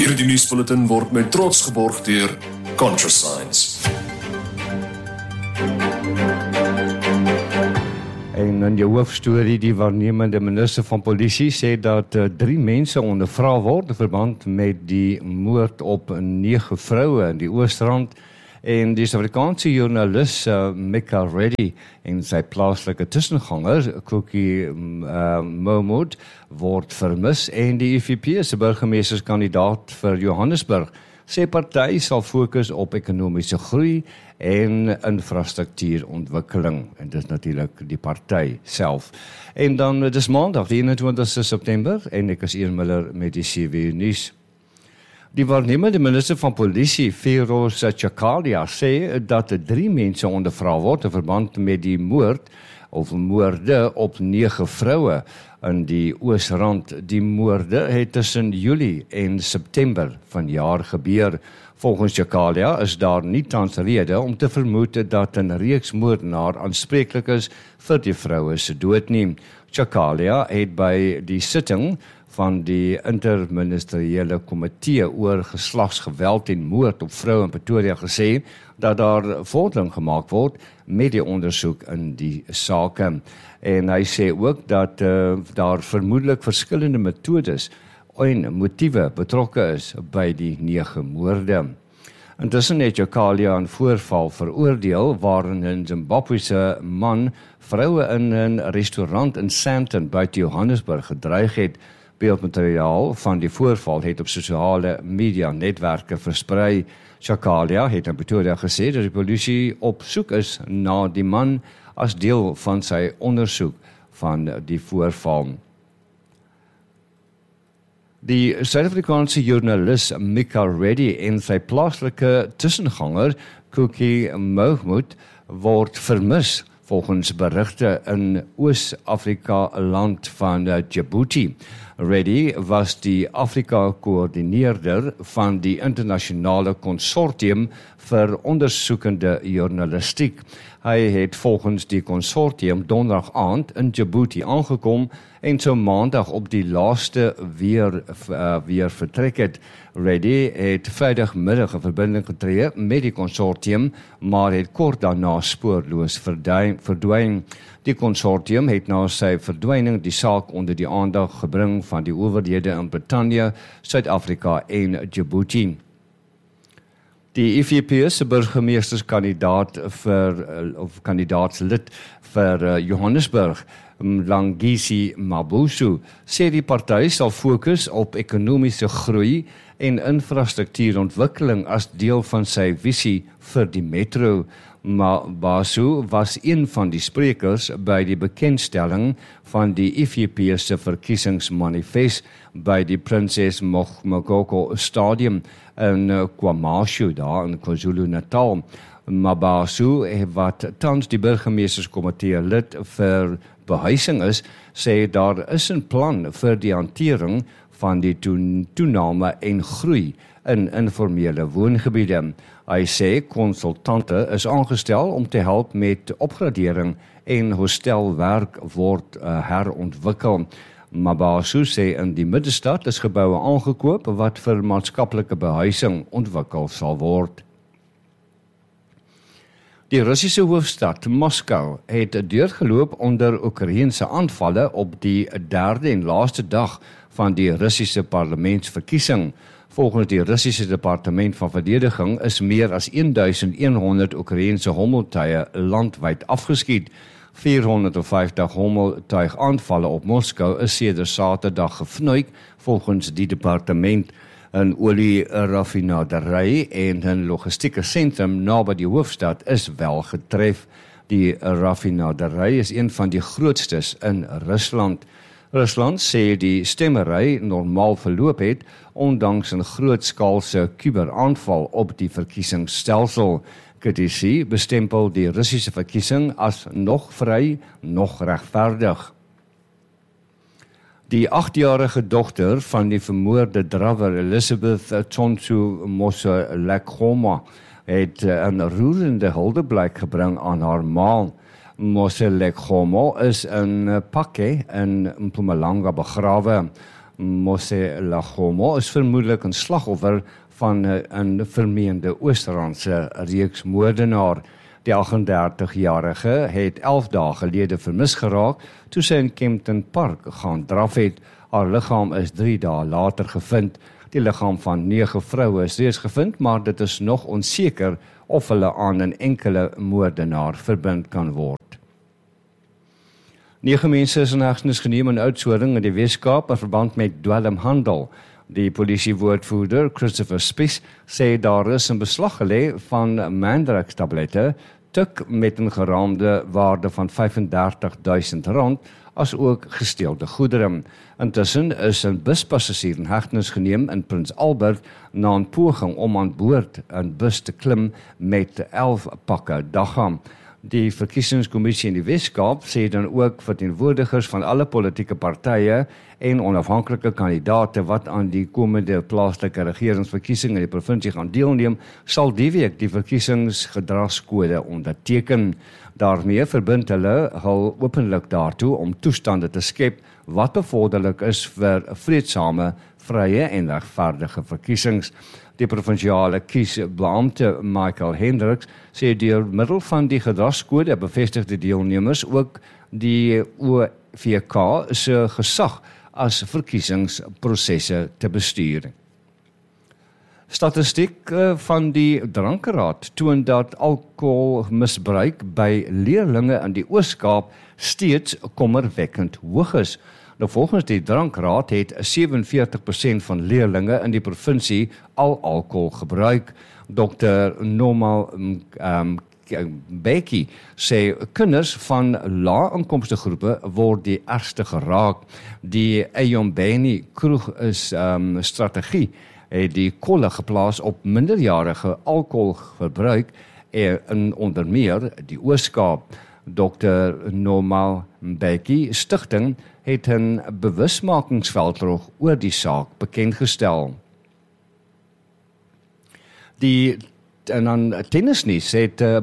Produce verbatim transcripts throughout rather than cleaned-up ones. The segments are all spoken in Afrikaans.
Hierdie nuusbulletin word met trots geborg deur ContraScience. En in jou hoofstorie, die waarnemende minister van polisie sê dat uh, drie mense ondervra word in verband met die moord op nege vroue in die Oostrand. En die Suid-Afrikaanse joernalis uh, Mika Reddy en sy plaaslike tussenganger, Cookie uh, Mahmood, word vermis en die I F P se burgemeesterskandidaat vir Johannesburg sê party sal fokus op ekonomiese groei en infrastruktuurontwikkeling. En dit is natuurlik die party self. En dan, dit is maandag, die eenentwintigste September, en ek is Ian Miller met die C W nuus. Die waarnemende minister van polisie, Feroz Chakalia, sê dat drie mense ondervra word in verband met die moord of moorde op nege vroue in die Oosrand. Die moorde het tussen Julie en September vanjaar gebeur. Volgens Chakalia is daar nie tans rede om te vermoed dat 'n reeks moordenaar aanspreeklik is vir die vroue se dood nie. Chakalia het by die sitting van die interministeriële komitee oor geslagsgeweld en moord op vroue in Pretoria gesê dat daar vordering gemaak word met die ondersoek in die sake. En hy sê ook dat uh, daar vermoedelik verskillende metodes en motiewe betrokke is by die nege moorde. Intussen het Chakalia 'n voorval veroordeel waarin 'n Zimbabwese man vroue in 'n restaurant in Sandton buite Johannesburg gedreig het. Beeldmateriaal van die voorval het op sosiale media netwerke versprei. Chakalia het in Pretoria gesê dat die polisie op soek is na die man as deel van sy ondersoek van die voorval. Die Suid-Afrikaanse joernalis Mika Reddy en sy plaaslike tussenganger Cookie Mahmood word vermis volgens berigte in Oos-Afrika land van Djibouti. Reddy was die Afrika-koördineerder van die internasionale konsortium vir ondersoekende journalistiek. Hy het volgens die konsortium donderdag aand in Djibouti aangekom en so maandag op die laaste weer, uh, weer vertrek het. Reddy het Vrydagmiddag 'n verbinding getree met die konsortium, maar het kort daarna spoorloos verdwyn. Die konsortium het na sy verdwyning die saak onder die aandag gebring van die owerhede in Brittanje, Suid-Afrika en Djibouti. Die I F P se burgemeesterskandidaat vir of kandidaatslid vir Johannesburg, Mlangisi Mabuza, sê die party sal fokus op ekonomiese groei en infrastruktuurontwikkeling as deel van sy visie vir die metro. Mabuza was een van die sprekers by die bekendstelling van die I F P se verkiesingsmanifest by die Prinses Mogoko Stadium in KwaMashu daar in KwaZulu-Natal. Mabuza, wat tans die burgemeesterskomitee lid vir behuising is, sê daar is 'n plan vir die hantering van die toename en groei in informele woongebiede. Hy sê konsultante is aangestel om te help met opgradering en hostelwerk word uh, herontwikkel. Mabuza sê in die middestad is geboue aangekoop wat vir maatskaplike behuising ontwikkel sal word. Die Russiese hoofstad Moskou het deurgeloop onder Oekraïense aanvalle op die derde en laaste dag van die Russiese parlementsverkiesing. Volgens die Russiese departement van verdediging is meer as duisend honderd Oekraïense hommeltuie landwyd afgeskiet. vierhonderdvyftig hommeltuigaanvalle op Moskou is sedert Saterdag gevnuik, volgens die departement. 'n olie-raffinaderry en 'n logistieke sentrum naby die hoofstad is wel getref. Die raffinaderry is een van die grootstes in Rusland. Rusland sê die stemmery normaal verloop het, ondanks 'n grootskaalse kuberaanval op die verkiesingsstelsel. Kritici bestempel die Russiese verkiesing as nog vry, nog regverdig. Die agtjarige dogter van die vermoorde drawer Elizabeth Tsotsi Moselekgoma het 'n roerende huldeblyk gebring aan haar ma. Moselekgoma is in Pake in Mpumalanga begrawe. Moselagomo is vermoedelik 'n slagoffer van 'n vermeende Oosterrandse reeksmoordenaar. Die agt-en-dertig-jarige het elf dae gelede vermis geraak toe sy in Kempton Park gaan draf het. Haar liggaam is drie dae later gevind. Die liggaam van nege vroue is reeds gevind, maar dit is nog onseker of hulle aan 'n enkele moordenaar verbind kan word. Nege mense is in hegtenis geneem in Oudtshoorn in die Weskaap in verband met dwelmhandel. Die polisiewoordvoerder Christopher Spies sê daar is 'n beslag gelê van Mandrax-tablette, tik met 'n geraamde waarde van vyfendertig duisend rand, as ook gesteelde goedere. Intussen is 'n buspassasier in hegtenis geneem in Prins Albert na 'n poging om aan boord 'n bus te klim met elf pakke dagga. Die verkiesingskommissie in die Weskaap sê dan ook verteenwoordigers van alle politieke partye en onafhanklike kandidaate wat aan die komende plaaslike regeringsverkiesing in die provinsie gaan deelneem, sal die week die verkiesingsgedragskode onderteken. Daarmee verbind hulle hul openlik daartoe om toestande te skep wat bevorderlik is vir vreedsame, vrye en regverdige verkiesings. Die provinsiale kiesbeampte Michael Hendricks sê deur middel van die gedragskode bevestigde deelnemers ook die O V K se gesag as verkiesingsprosesse te bestuur. Statistiek van die Drankeraad toon dat alkoholmisbruik by leerlinge in die Oos-Kaap steeds kommerwekkend hoog is. Nou volgens die Drankraad het sewenveertig persent van leerlinge in die provinsie al alkohol gebruik. Dokter Norma um, Becky sê kinders van lae-inkomste groepe word die ergste geraak. Die Eyombeni kroeg is um, strategie het die kolle geplaas op minderjarige alkoholverbruik in onder meer die Oos-Kaap. Dokter Norma Becky Stichting het 'n bewusmakingsveldtog oor die saak bekendgestel. Die en dan tennisnuus het uh,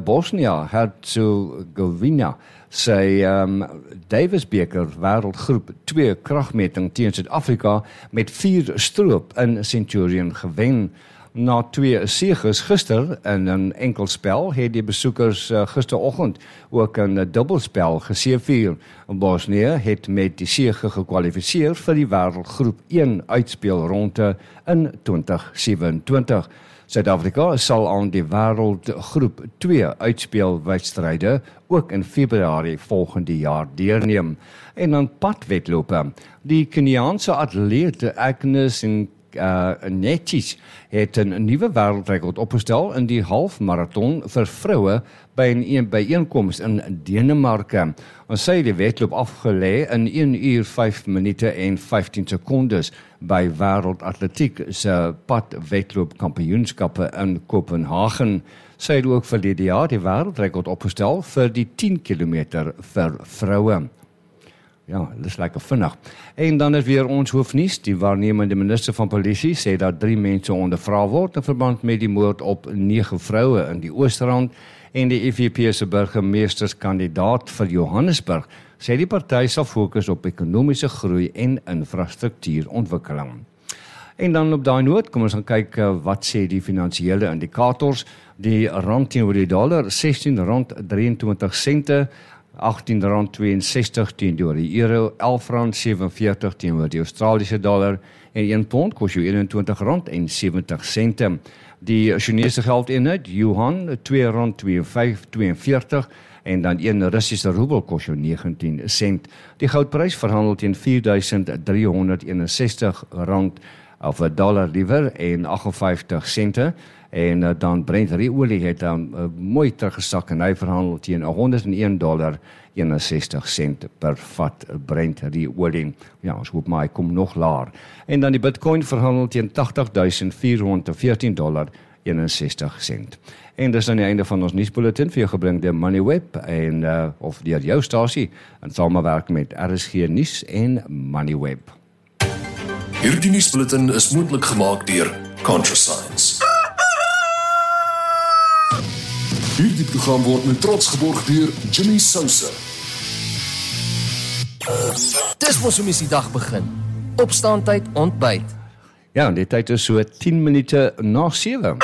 Bosnia-Herzegovina sy um, Davis beker wêreldgroep twee kragmeting teen Suid-Afrika met vier stroop in Centurion gewen. Na twee seges gister in 'n enkelspel het die besoekers uh, gisteroggend ook 'n dubbelspel geseëvier. Bosnië het met die sege gekwalifiseer vir die wêreldgroep een uitspeelronde in twintig sewenentwintig. Suid-Afrika sal aan die wêreldgroep twee uitspeelwedstryde ook in Februarie volgende jaar deelneem. En dan padwedlope. Die Keniaanse atleet Agnes en Uh, Netjies het 'n nuwe wêreldrekord opgestel in die halfmaraton vir vroue by 'n byeenkoms in Denemarke. Ons sê die wedloop afgelê in een uur vyf minute en vyftien sekondes by wêreldatletiek se padwedloopkampioenskappe in Kopenhagen. Sy het ook verlede jaar die wêreldrekord opgestel vir die tien kilometer vir vroue. Ja, dis lekker vinnig. En dan is weer ons hoofnuus. Die waarnemende minister van polisie sê dat drie mense ondervra word in verband met die moord op nege vroue in die Oosterrand en die F V P se burgemeesterskandidaat vir Johannesburg sê die party sal fokus op ekonomiese groei en infrastruktuurontwikkeling. En dan op daai noot, kom ons gaan kyk wat sê die finansiële indikators. Die rand teenoor die dollar sestien rand drieëntwintig sente, agttien rand twee en sestig teenoor die euro, elf rand sewenveertig teenoor die Australiese dollar en een pond kos jou eenentwintig rand en sewentig sente. Die Chinese geldeenheid yuan twee rand tweeënveertig en dan een Russiese roebel kos jou negentien sent. Die goudprys verhandel teen vier duisend driehonderd eenensestig rand of 'n dollar liewer en agt en vyftig sente. En uh, dan Brent olie het dan uh, mooi teruggesak en hy verhandel teen honderd en een dollar eenensestig sent per vat Brent olie. Ja, ons hoop maar hy kom nog laer. En dan die Bitcoin verhandel teen agtig duisend vierhonderd veertien dollar eenensestig sent. En dis dan die einde van ons nuusbulletin vir jou gebring deur Moneyweb en uh, of deur jou stasie en samewerk met R S G Nuus en Moneyweb. Hierdie nuusbulletin is moontlik gemaak deur ContraScience. Hierdie program word met trots geborg deur Jimmy Sousa. Dis mos hoe mens die dag begin. opstaantyd ontbyt. Ja, die tyd is so tien minute na sewe.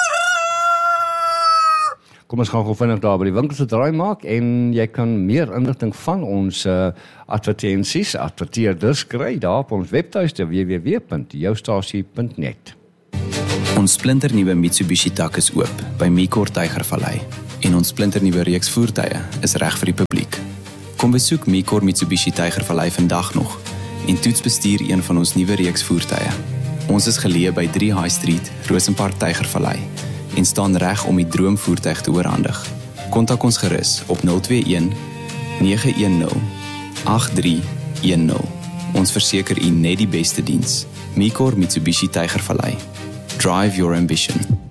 Kom ons gaan gou vinnig daar by die winkel se draai maak en jy kan meer inligting van ons uh, advertensies, adverteerders kry daar op ons webtuiste w w w punt joustasie punt net. Ons splinternuwe Mitsubishi tak is oop by Micor Tygervallei en ons splinternuwe reeks voertuie is reg vir die publiek. Kom besoek Micor Mitsubishi Tygervallei vandag nog en toets bestuur een van ons nuwe reeks voertuie. Ons is geleë by drie High Street, Rosenpark Tygervallei en staan reg om die droomvoertuig te oorhandig. Kontak ons gerus op nul twee een nege een nul agt drie een nul. Ons verseker u net die beste diens. Micor Mitsubishi Tygervallei. Drive your ambition.